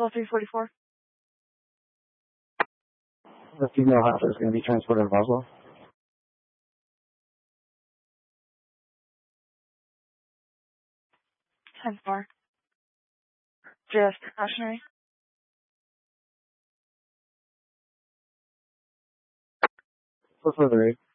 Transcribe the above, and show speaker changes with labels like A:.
A: Level 344.
B: The female heifer is going to be transported to Boswell.
A: Ten four. JS precautionary.
B: For further aid.